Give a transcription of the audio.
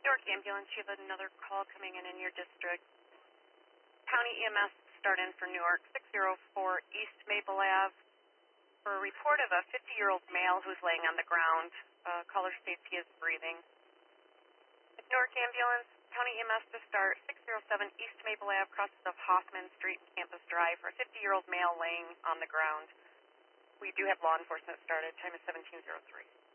Newark Ambulance, you have another call coming in your district. County EMS start in for Newark, 604 East Maple Ave, for a report of a 50-year-old male who's laying on the ground. Caller states he is breathing. Newark Ambulance, County EMS to start, 607 East Maple Ave, crosses of Hoffman Street, Campus Drive, for a 50-year-old male laying on the ground. We do have law enforcement started. Time is 17:03.